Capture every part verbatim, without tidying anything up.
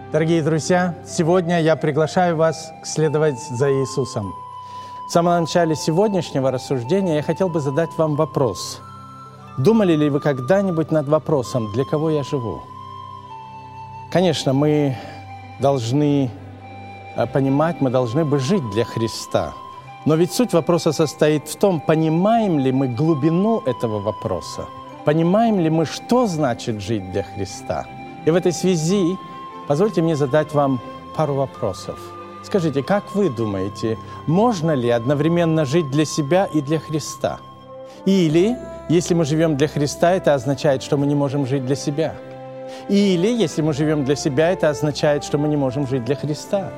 Дорогие друзья, сегодня я приглашаю вас следовать за Иисусом. В самом начале сегодняшнего рассуждения я хотел бы задать вам вопрос. Думали ли вы когда-нибудь над вопросом, для кого я живу? Конечно, мы должны понимать, мы должны бы жить для Христа. Но ведь суть вопроса состоит в том, понимаем ли мы глубину этого вопроса, понимаем ли мы, что значит жить для Христа. И в этой связи позвольте мне задать вам пару вопросов. Скажите, как вы думаете, можно ли одновременно жить для себя и для Христа? Или, если мы живем для Христа, это означает, что мы не можем жить для себя? Или, если мы живем для себя, это означает, что мы не можем жить для Христа?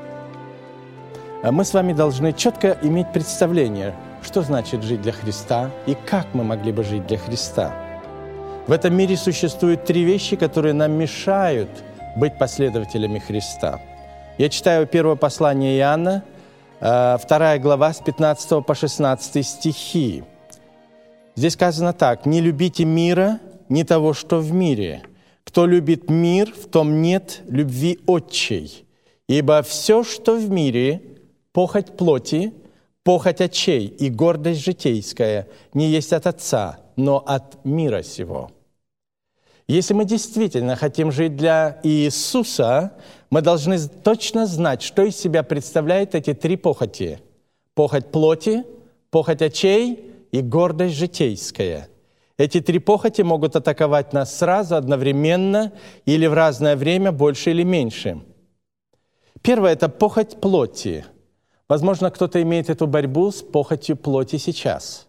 Мы с вами должны четко иметь представление, что значит жить для Христа и как мы могли бы жить для Христа. В этом мире существуют три вещи, которые нам мешают быть последователями Христа. Я читаю первое послание Иоанна, вторая глава, с пятнадцатого по шестнадцатый стихи. Здесь сказано так: «Не любите мира, ни того, что в мире. Кто любит мир, в том нет любви Отчей. Ибо все, что в мире, похоть плоти, похоть очей и гордость житейская, не есть от Отца, но от мира сего». Если мы действительно хотим жить для Иисуса, мы должны точно знать, что из себя представляют эти три похоти. Похоть плоти, похоть очей и гордость житейская. Эти три похоти могут атаковать нас сразу, одновременно или в разное время, больше или меньше. Первое – это похоть плоти. Возможно, кто-то имеет эту борьбу с похотью плоти сейчас.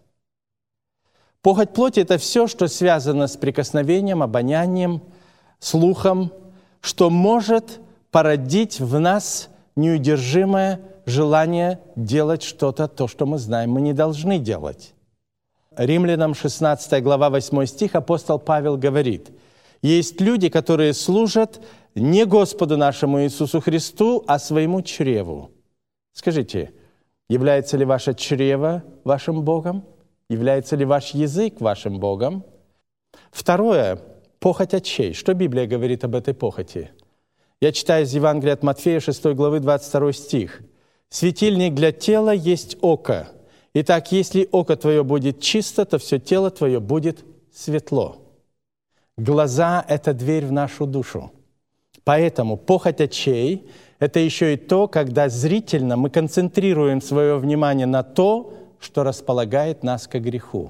Похоть плоти – это все, что связано с прикосновением, обонянием, слухом, что может породить в нас неудержимое желание делать что-то, то, что мы знаем, мы не должны делать. Римлянам шестнадцатая глава, восьмой стих, апостол Павел говорит: «Есть люди, которые служат не Господу нашему Иисусу Христу, а своему чреву». Скажите, является ли ваше чрево вашим Богом? Является ли ваш язык вашим Богом? Второе – похоть очей. Что Библия говорит об этой похоти? Я читаю из Евангелия от Матфея, шестой главы, двадцать второй стих. «Светильник для тела есть око. Итак, если око твое будет чисто, то все тело твое будет светло». Глаза – это дверь в нашу душу. Поэтому похоть очей – это еще и то, когда зрительно мы концентрируем свое внимание на то, что располагает нас к греху.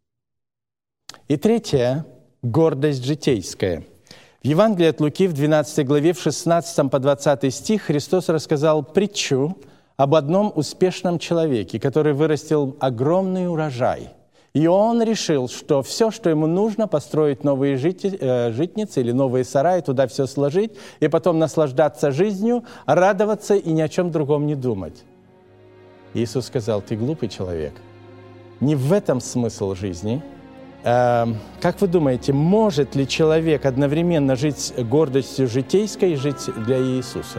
И третье – гордость житейская. В Евангелии от Луки в двенадцатой главе, в шестнадцатом по двадцатый стих Христос рассказал притчу об одном успешном человеке, который вырастил огромный урожай. И он решил, что все, что ему нужно, построить новые житницы или новые сараи, туда все сложить, и потом наслаждаться жизнью, радоваться и ни о чем другом не думать. Иисус сказал: «Ты глупый человек». Не в этом смысл жизни. Как вы думаете, может ли человек одновременно жить гордостью житейской и жить для Иисуса?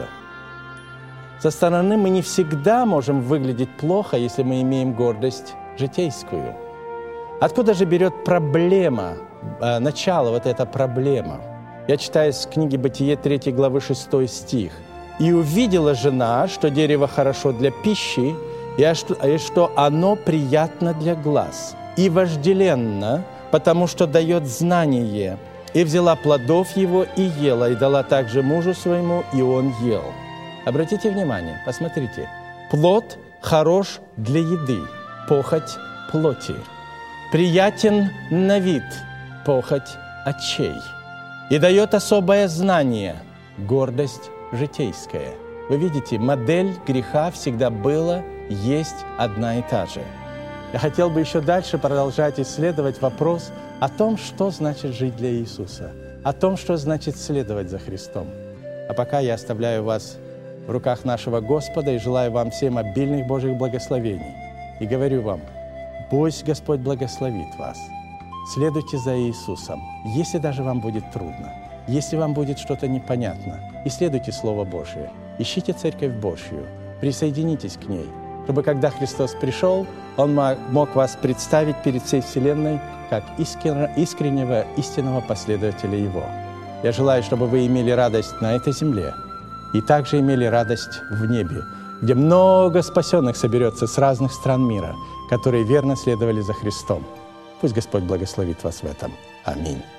Со стороны мы не всегда можем выглядеть плохо, если мы имеем гордость житейскую. Откуда же берет проблема, начало вот эта проблема? Я читаю из книги «Бытие» третьей главы, шестой стих. «И увидела жена, что дерево хорошо для пищи, и что оно приятно для глаз, и вожделенно, потому что дает знание, и взяла плодов его и ела, и дала также мужу своему, и он ел». Обратите внимание, посмотрите. Плод хорош для еды, похоть плоти. Приятен на вид, похоть очей. И дает особое знание, гордость житейская. Вы видите, модель греха всегда была, есть одна и та же. Я хотел бы еще дальше продолжать исследовать вопрос о том, что значит жить для Иисуса, о том, что значит следовать за Христом. А пока я оставляю вас в руках нашего Господа и желаю вам всем обильных Божьих благословений. И говорю вам: пусть Господь благословит вас. Следуйте за Иисусом, если даже вам будет трудно, если вам будет что-то непонятно. Исследуйте Слово Божие, ищите Церковь Божью, присоединитесь к ней, чтобы когда Христос пришел, Он мог вас представить перед всей Вселенной как искреннего, истинного последователя Его. Я желаю, чтобы вы имели радость на этой земле и также имели радость в небе, где много спасенных соберется с разных стран мира, которые верно следовали за Христом. Пусть Господь благословит вас в этом. Аминь.